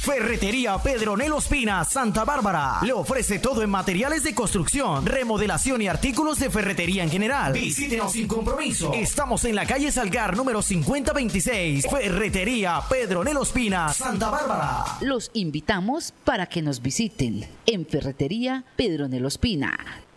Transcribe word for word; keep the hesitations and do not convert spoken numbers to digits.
Ferretería Pedronel Ospina, Santa Bárbara. Le ofrece todo en materiales de construcción, remodelación y artículos de ferretería en general. Visítenos sin compromiso. Estamos en la calle Salgar, número cincuenta veintiséis. Ferretería Pedronel Ospina, Santa Bárbara. Los invitamos para que nos visiten en Ferretería Pedronel Ospina.